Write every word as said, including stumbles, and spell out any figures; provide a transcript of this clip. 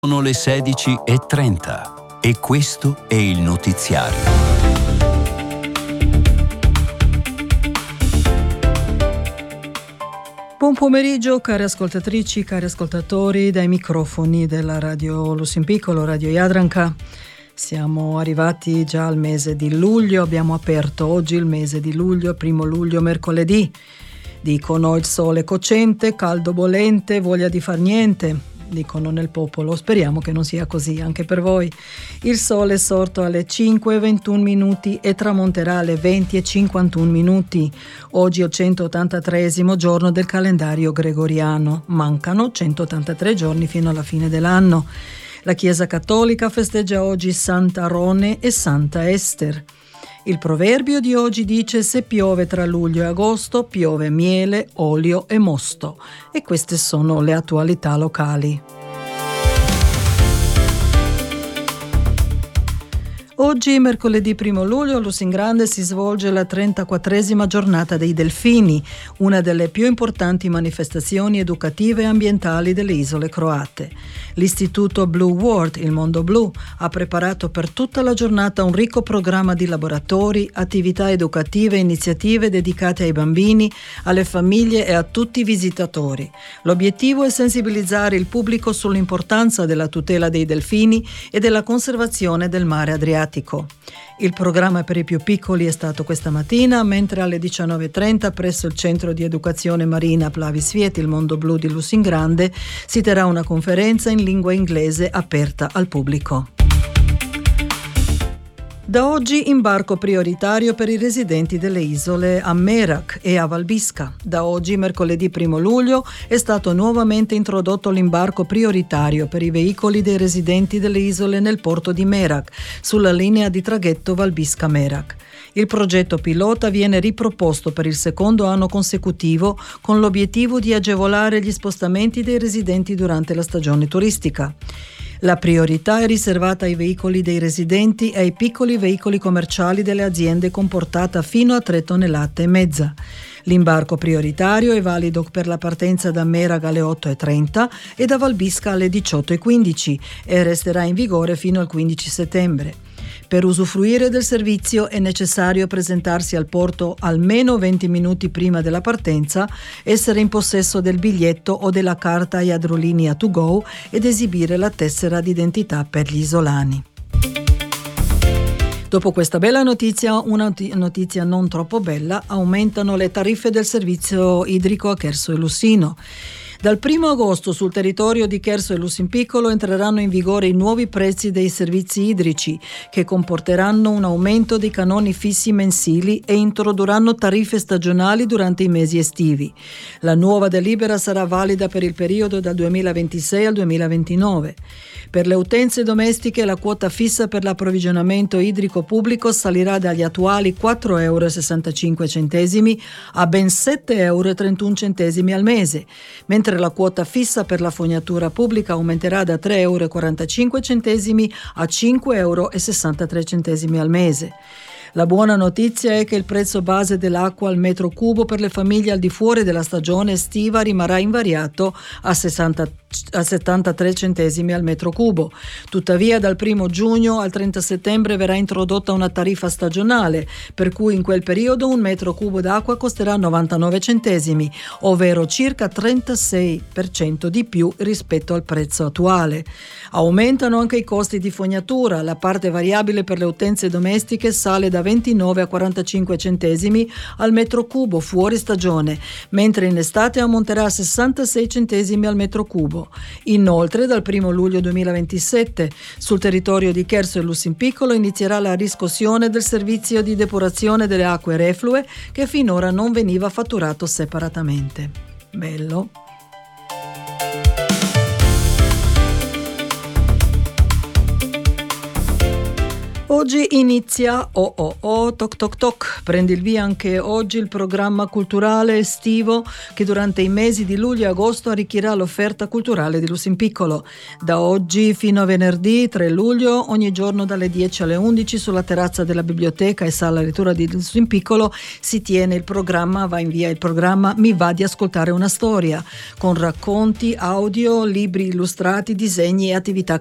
Sono le sedici e trenta e questo è il notiziario. Buon pomeriggio cari ascoltatrici, cari ascoltatori dai microfoni della Radio Lusimpiccolo, Radio Jadranka. Siamo arrivati già al mese di luglio, abbiamo aperto oggi il mese di luglio, primo luglio, mercoledì. Dicono il sole cocente, caldo bollente, voglia di far niente. Dicono nel popolo, speriamo che non sia così anche per voi. Il sole è sorto alle cinque e ventuno minuti e tramonterà alle venti e cinquantuno minuti. Oggi è il centottantatreesimo giorno del calendario gregoriano. Mancano centottantatré giorni fino alla fine dell'anno. La Chiesa Cattolica festeggia oggi Santa Rone e Santa Ester. Il proverbio di oggi dice: se piove tra luglio e agosto, piove miele, olio e mosto. E queste sono le attualità locali. Oggi, mercoledì primo luglio, a Lusingrande si svolge la trentaquattresima giornata dei delfini, una delle più importanti manifestazioni educative e ambientali delle isole croate. L'Istituto Blue World, il mondo blu, ha preparato per tutta la giornata un ricco programma di laboratori, attività educative e iniziative dedicate ai bambini, alle famiglie e a tutti i visitatori. L'obiettivo è sensibilizzare il pubblico sull'importanza della tutela dei delfini e della conservazione del mare Adriatico. Il programma per i più piccoli è stato questa mattina, mentre alle diciannove e trenta presso il Centro di Educazione Marina Plavisviet, il mondo blu di Lusingrande, si terrà una conferenza in lingua inglese aperta al pubblico. Da oggi imbarco prioritario per i residenti delle isole a Merak e a Valbiska. Da oggi, mercoledì primo luglio, è stato nuovamente introdotto l'imbarco prioritario per i veicoli dei residenti delle isole nel porto di Merak, sulla linea di traghetto Valbiska-Merak. Il progetto pilota viene riproposto per il secondo anno consecutivo con l'obiettivo di agevolare gli spostamenti dei residenti durante la stagione turistica. La priorità è riservata ai veicoli dei residenti e ai piccoli veicoli commerciali delle aziende con portata fino a tre tonnellate e mezza. L'imbarco prioritario è valido per la partenza da Merak alle otto e trenta e da Valbiska alle diciotto e quindici e resterà in vigore fino al quindici settembre. Per usufruire del servizio è necessario presentarsi al porto almeno venti minuti prima della partenza, essere in possesso del biglietto o della carta Jadrolinija to go ed esibire la tessera d'identità per gli isolani. Dopo questa bella notizia, una notizia non troppo bella: aumentano le tariffe del servizio idrico a Cherso e Lussino. Dal primo agosto sul territorio di Cherso e Lusimpiccolo entreranno in vigore i nuovi prezzi dei servizi idrici, che comporteranno un aumento dei canoni fissi mensili e introdurranno tariffe stagionali durante i mesi estivi. La nuova delibera sarà valida per il periodo dal duemilaventisei al duemilaventinove. Per le utenze domestiche la quota fissa per l'approvvigionamento idrico pubblico salirà dagli attuali quattro euro e sessantacinque centesimi a ben sette euro e trentuno centesimi al mese, mentre la quota fissa per la fognatura pubblica aumenterà da tre euro e quarantacinque centesimi a cinque euro e sessantatré centesimi al mese. La buona notizia è che il prezzo base dell'acqua al metro cubo per le famiglie al di fuori della stagione estiva rimarrà invariato a, sessanta, a settantatré centesimi al metro cubo. Tuttavia dal primo giugno al trenta settembre verrà introdotta una tariffa stagionale, per cui in quel periodo un metro cubo d'acqua costerà novantanove centesimi, ovvero circa trentasei per cento di più rispetto al prezzo attuale. Aumentano anche i costi di fognatura. La parte variabile per le utenze domestiche sale da ventinove a quarantacinque centesimi al metro cubo fuori stagione, mentre in estate ammonterà a sessantasei centesimi al metro cubo. Inoltre, dal primo luglio duemilaventisette, sul territorio di Cherso e Lusimpiccolo inizierà la riscossione del servizio di depurazione delle acque reflue, che finora non veniva fatturato separatamente. Bello. Oggi inizia Oh Oh Oh Toc Toc Toc. Prende il via anche oggi il programma culturale estivo che durante i mesi di luglio e agosto arricchirà l'offerta culturale di Lusin Piccolo. Da oggi fino a venerdì tre luglio, ogni giorno dalle dieci alle undici sulla terrazza della biblioteca e sala lettura di Lusin Piccolo si tiene il programma, va in via il programma Mi va di ascoltare una storia, con racconti, audio, libri illustrati, disegni e attività